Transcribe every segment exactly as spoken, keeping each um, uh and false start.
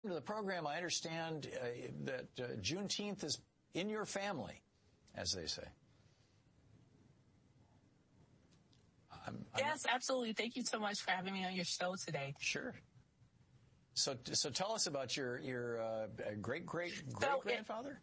To the program, I understand uh, that uh, Juneteenth is in your family, as they say. I'm, I'm yes, not... absolutely. Thank you so much for having me on your show today. Sure. So, so tell us about your your uh, great great great grandfather.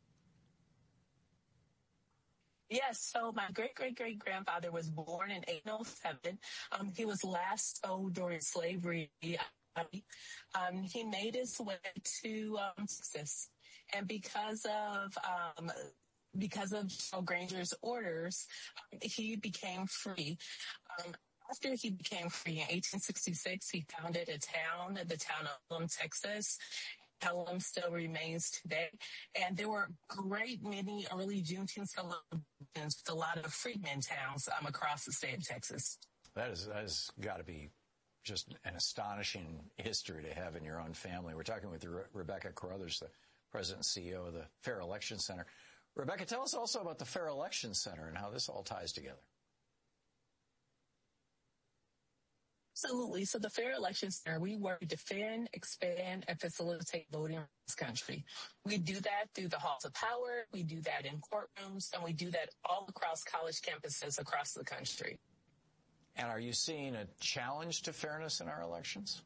Yes, so my great-great-great-grandfather was born in eighteen oh seven. Um, he was last sold during slavery. Um, he made his way to um, Texas, and because of um, because of General Granger's orders, um, he became free. Um, after he became free in eighteen sixty-six, he founded a town, the town of Pelham, Texas. Pelham still remains today. And there were great many early Juneteenth celebrations with a lot of freedmen towns um, across the state of Texas. That is, that has got to be just an astonishing history to have in your own family. We're talking with Re- Rebecca Carruthers, the president and C E O of the Fair Election Center. Rebecca, tell us also about the Fair Election Center and how this all ties together. Absolutely. So the Fair Election Center, we work to defend, expand, and facilitate voting in this country. We do that through the halls of power. We do that in courtrooms, and we do that all across college campuses across the country. And are you seeing a challenge to fairness in our elections?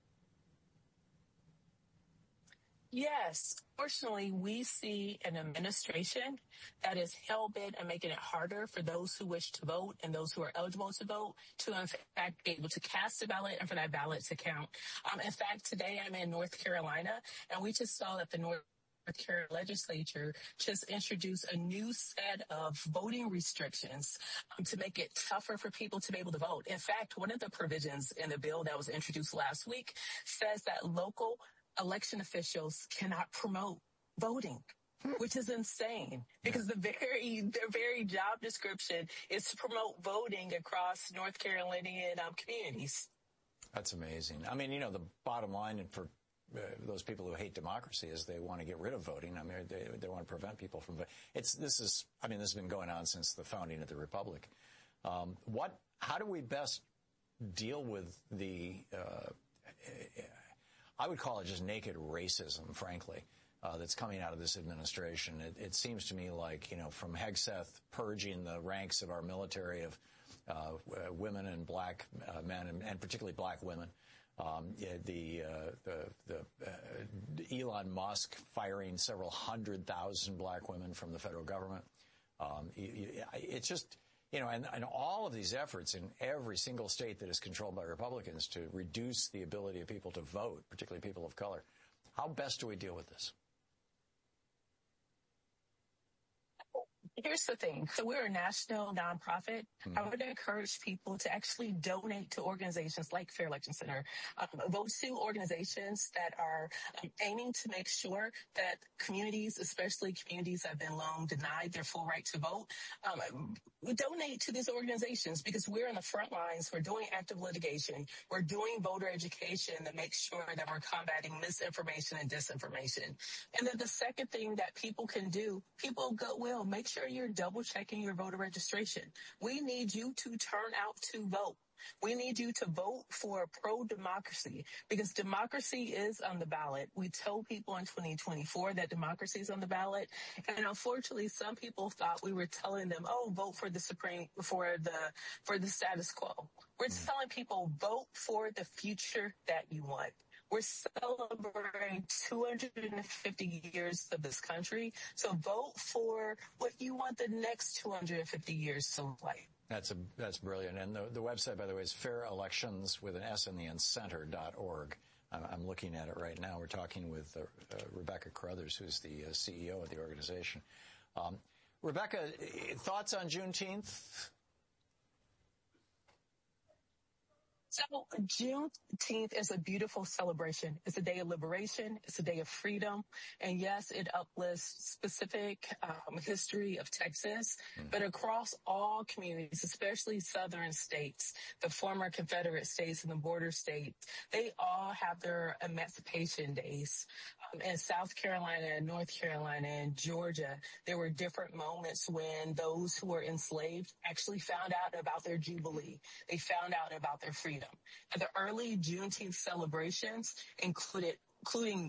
Yes. Fortunately, we see an administration that is hell-bent on making it harder for those who wish to vote and those who are eligible to vote to, in fact, be able to cast a ballot and for that ballot to count. Um, in fact, today I'm in North Carolina, and we just saw that the North North Carolina legislature just introduced a new set of voting restrictions um, to make it tougher for people to be able to vote. In fact, one of the provisions in the bill that was introduced last week says that local election officials cannot promote voting, which is insane because the very their very job description is to promote voting across North Carolinian um, communities. That's amazing. I mean, you know, the bottom line for uh, those people who hate democracy is they want to get rid of voting. I mean, they they want to prevent people from voting. It's this is I mean, this has been going on since the founding of the republic. Um, what? How do we best deal with the? Uh, I would call it just naked racism, frankly, uh, that's coming out of this administration. It, it seems to me like, you know, from Hegseth purging the ranks of our military of uh, w- women and black uh, men, and, and particularly black women, um, the, uh, the, the uh, Elon Musk firing several hundred thousand black women from the federal government. Um, it's just... You know, and, and all of these efforts in every single state that is controlled by Republicans to reduce the ability of people to vote, particularly people of color. How best do we deal with this? Here's the thing. So we're a national nonprofit. Mm-hmm. I would encourage people to actually donate to organizations like Fair Election Center. Um, those two organizations that are um, aiming to make sure that communities, especially communities that have been long denied their full right to vote, um, we donate to these organizations because we're in the front lines. We're doing active litigation. We're doing voter education that makes sure that we're combating misinformation and disinformation. And then the second thing that people can do, people of goodwill, make sure you're double checking your voter registration. We need you to turn out to vote. We need you to vote for pro-democracy because democracy is on the ballot. We told people in twenty twenty-four that democracy is on the ballot. And unfortunately, some people thought we were telling them, oh, vote for the Supreme, for the, for the status quo. We're mm-hmm. telling people vote for the future that you want. We're celebrating two hundred fifty years of this country. So vote for what you want the next two hundred fifty years to look like. That's a, that's brilliant. And the, the website, by the way, is fair elections with an S in the end, center dot org. I'm, I'm looking at it right now. We're talking with uh, uh, Rebecca Carruthers, who's the uh, C E O of the organization. Um, Rebecca, thoughts on Juneteenth? So Juneteenth is a beautiful celebration. It's a day of liberation. It's a day of freedom. And yes, it uplifts specific um, history of Texas, mm. but across all communities, especially southern states, the former Confederate states and the border states, they all have their emancipation days. Um, in South Carolina and North Carolina and Georgia, there were different moments when those who were enslaved actually found out about their jubilee. They found out about their freedom. The early Juneteenth celebrations included including